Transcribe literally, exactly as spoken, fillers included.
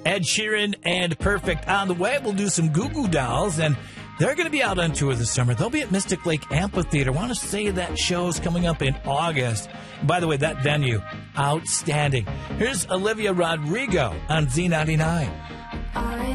Ed Sheeran and Perfect on the way. We'll do some Goo Goo Dolls, and they're going to be out on tour this summer. They'll be at Mystic Lake Amphitheater. I want to say that show's coming up in August. By the way, that venue, outstanding. Here's Olivia Rodrigo on Z ninety-nine. I